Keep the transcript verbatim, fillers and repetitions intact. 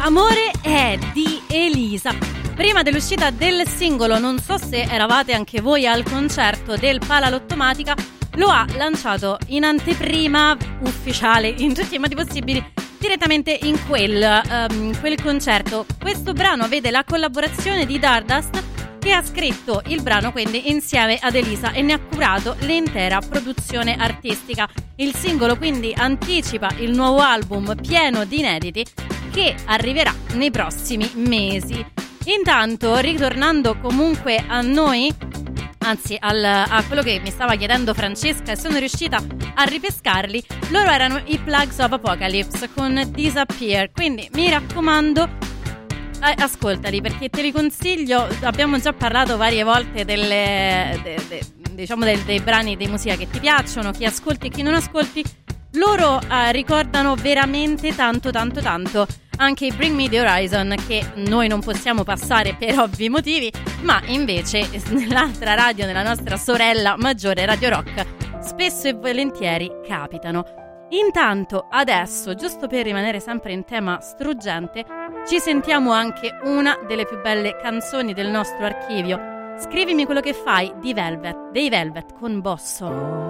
Amore è di Elisa. Prima dell'uscita del singolo, non so se eravate anche voi al concerto del Palalottomatica, lo ha lanciato in anteprima ufficiale in tutti i modi possibili direttamente in quel, um, quel concerto. Questo brano vede la collaborazione di Dardust, che ha scritto il brano quindi insieme ad Elisa e ne ha curato l'intera produzione artistica. Il singolo quindi anticipa il nuovo album pieno di inediti che arriverà nei prossimi mesi. Intanto, ritornando comunque a noi, anzi al, a quello che mi stava chiedendo Francesca, e sono riuscita a ripescarli, loro erano i Plagues of Apocalypse con Disappear, quindi mi raccomando, eh, ascoltali, perché te li consiglio. Abbiamo già parlato varie volte delle, de, de, diciamo dei, dei brani di musica che ti piacciono, chi ascolti e chi non ascolti. Loro eh, ricordano veramente tanto tanto tanto anche i Bring Me The Horizon, che noi non possiamo passare per ovvi motivi, ma invece nell'altra radio, nella nostra sorella maggiore Radio Rock, spesso e volentieri capitano. Intanto adesso, giusto per rimanere sempre in tema struggente, ci sentiamo anche una delle più belle canzoni del nostro archivio. Scrivimi quello che fai di Velvet, dei Velvet con Bosso.